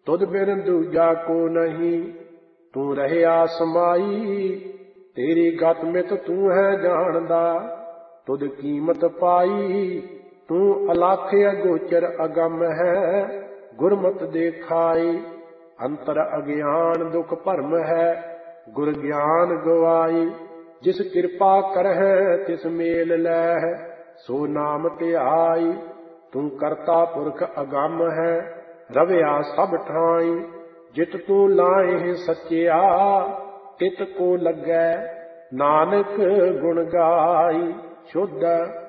ਤੁਧ ਬਿਨ ਦੂਜਾ ਕੋ ਨਹੀਂ, ਤੂੰ ਰਹਿਆ ਸਮਾਈ। ਤੇਰੀ ਗਤ ਮਿਤ ਤੂੰ ਹੈ ਜਾਣਦਾ, ਤੁਧ ਕੀਮਤ ਪਾਈ। ਤੂੰ ਅਲਖ ਅਗੋਚਰ ਅਗੰਮ ਹੈ, ਗੁਰਮਤਿ ਦੇਖਾਈ। ਅੰਤਰ ਅਗਿਆਨ ਦੁਖ ਭਰਮ ਹੈ, ਗੁਰ ਗਿਆਨ ਗਵਾਈ। ਜਿਸ ਕਿਰਪਾ ਕਰਹਿ ਤਿਸ ਮੇਲ ਲੈਹਿ, ਸੋ ਨਾਮ ਧਿਆਈ। ਤੂੰ ਕਰਤਾ ਪੁਰਖ ਅਗੰਮ ਹੈ, ਰਵਿਆ ਸਭ ਠਾਈ। ਜਿਤ ਤੂੰ ਲਾਇਹਿ ਸਚਿਆ, ਤਿਤ ਕੋ ਲੱਗੈ ਨਾਨਕ ਗੁਣ ਗਾਈ। ਸ਼ੁੱਧ